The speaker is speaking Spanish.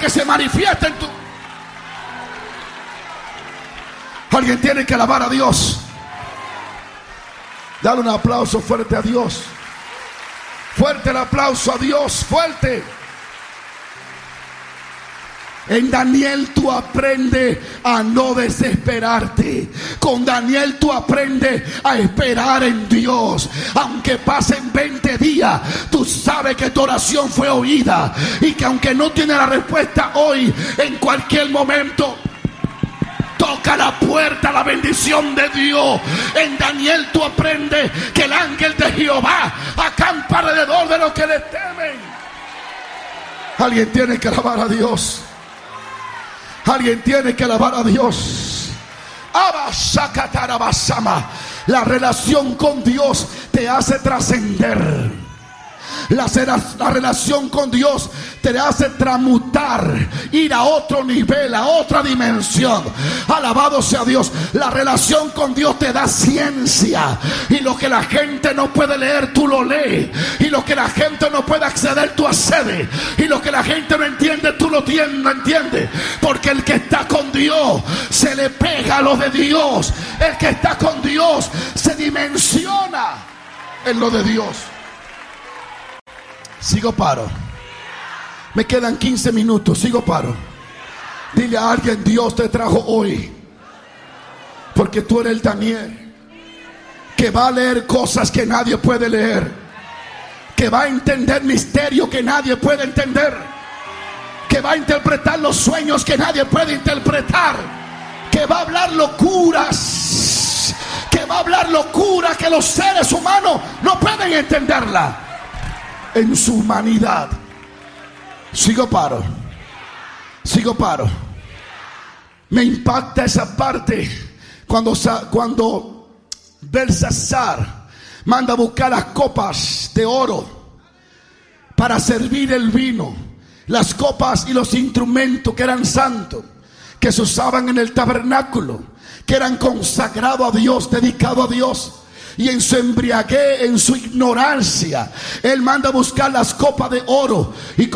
que se manifieste en tu... Alguien tiene que alabar a Dios. Dale un aplauso fuerte a Dios. Fuerte el aplauso a Dios, fuerte. En Daniel tú aprendes a no desesperarte. Con Daniel tú aprendes a esperar en Dios. Aunque pasen 20 días, tú sabes que tu oración fue oída. Y que aunque no tiene la respuesta hoy, en cualquier momento toca la puerta la bendición de Dios. En Daniel tú aprendes que el ángel de Jehová acampa alrededor de los que le temen. Alguien tiene que alabar a Dios. Alguien tiene que alabar a Dios. La relación con Dios te hace trascender. La relación con Dios te hace transmutar, ir a otro nivel, a otra dimensión. Alabado sea Dios. La relación con Dios te da ciencia, y lo que la gente no puede leer, tú lo lees, y lo que la gente no puede acceder, tú accedes, y lo que la gente no entiende, tú lo entiendes, porque el que está con Dios se le pega a lo de Dios. El que está con Dios se dimensiona en lo de Dios. Sigo paro. Me quedan 15 minutos. Sigo paro. Dile a alguien: Dios te trajo hoy porque tú eres el Daniel que va a leer cosas que nadie puede leer, que va a entender misterios que nadie puede entender, que va a interpretar los sueños que nadie puede interpretar, que va a hablar locuras, que va a hablar locuras que los seres humanos no pueden entenderla en su humanidad. Sigo paro. Sigo paro. Me impacta esa parte cuando Belsasar manda a buscar las copas de oro para servir el vino, las copas y los instrumentos que eran santos, que se usaban en el tabernáculo, que eran consagrados a Dios, dedicados a Dios. Y en su embriaguez, en su ignorancia, él manda a buscar las copas de oro. Y